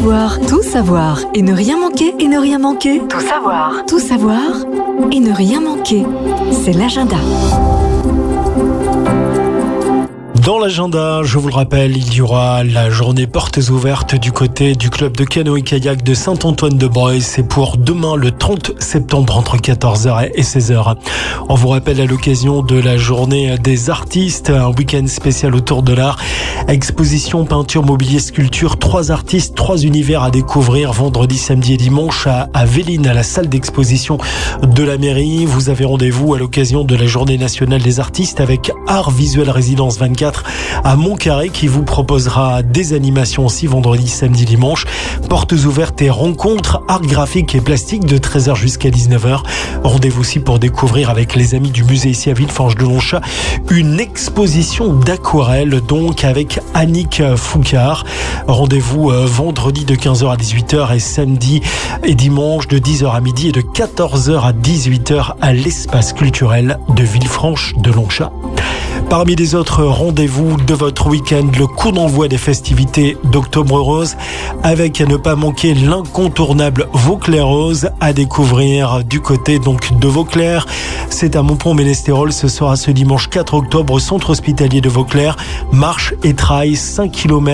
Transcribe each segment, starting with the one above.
savoir et ne rien manquer, et ne rien manquer. Tout savoir et ne rien manquer. C'est l'agenda. Dans l'agenda, je vous le rappelle, il y aura la journée portes ouvertes du côté du club de canoë-kayak de Saint-Antoine-de-Breuil. C'est pour demain, le 30 septembre, entre 14h et 16h. On vous rappelle à l'occasion de la journée des artistes, un week-end spécial autour de l'art. Exposition, peinture, mobilier, sculpture, 3 artistes, 3 univers à découvrir vendredi, samedi et dimanche à Véline, à la salle d'exposition de la mairie. Vous avez rendez-vous à l'occasion de la journée nationale des artistes avec Art Visuel Résidence 24 à Montcarré qui vous proposera des animations aussi vendredi, samedi, dimanche. Portes ouvertes et rencontres art graphique et plastique de 13h jusqu'à 19h. Rendez-vous aussi pour découvrir avec les amis du musée ici à Villefranche-de-Longchamp une exposition d'aquarelle donc avec Annick Foucard. Rendez-vous vendredi de 15h à 18h et samedi et dimanche de 10h à midi et de 14h à 18h à l'espace culturel de Villefranche-de-Longchamp. Parmi les autres rendez-vous de votre week-end, le coup d'envoi des festivités d'Octobre Rose avec à ne pas manquer l'incontournable Vauclair Rose à découvrir du côté donc de Vauclair. C'est à Montpont-Ménestérol, ce sera ce dimanche 4 octobre, centre hospitalier de Vauclair. Marche et trail, 5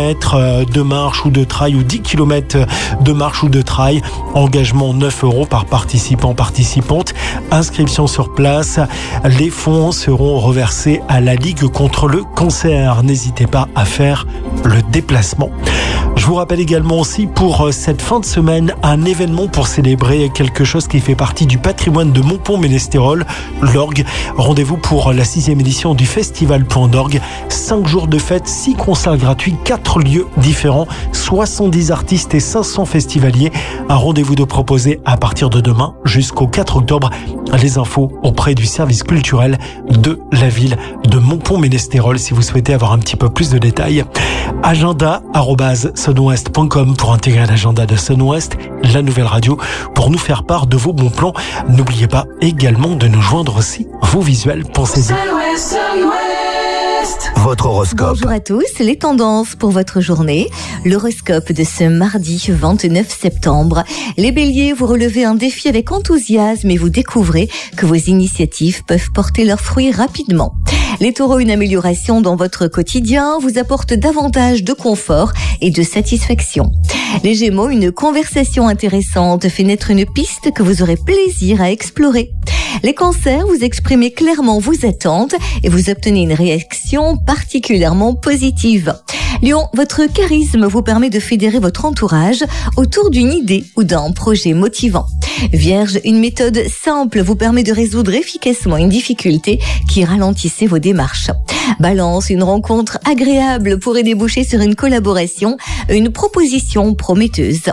km de marche ou de trail ou 10 km de marche ou de trail. Engagement 9 € par participante. Inscription sur place. Les fonds seront reversés à la Ligue contre le cancer. N'hésitez pas à faire le déplacement. Je vous rappelle également aussi pour cette fin de semaine un événement pour célébrer quelque chose qui fait partie du patrimoine de Montpont-Ménestérol, l'orgue. Rendez-vous pour la 6e édition du festival Point d'Orgue. 5 jours de fête, 6 concerts gratuits, 4 lieux différents, 70 artistes et 500 festivaliers. Un rendez-vous de proposé à partir de demain jusqu'au 4 octobre. Les infos auprès du service culturel de la ville de Montpont-Ménestérol si vous souhaitez avoir un petit peu plus de détails. agenda@sunwest.com pour intégrer l'agenda de Sunwest, la nouvelle radio, pour nous faire part de vos bons plans. N'oubliez pas également de nous joindre aussi vos visuels. Pensez-y. Votre horoscope. Bonjour à tous, les tendances pour votre journée. L'horoscope de ce mardi 29 septembre. Les béliers, vous relevez un défi avec enthousiasme et vous découvrez que vos initiatives peuvent porter leurs fruits rapidement. Les taureaux, une amélioration dans votre quotidien vous apporte davantage de confort et de satisfaction. Les gémeaux, une conversation intéressante fait naître une piste que vous aurez plaisir à explorer. Les cancers, vous exprimez clairement vos attentes et vous obtenez une réaction particulièrement positive. Lion, votre charisme vous permet de fédérer votre entourage autour d'une idée ou d'un projet motivant. Vierge, une méthode simple vous permet de résoudre efficacement une difficulté qui ralentissait vos démarches. Balance, une rencontre agréable pourrait déboucher sur une collaboration, une proposition prometteuse.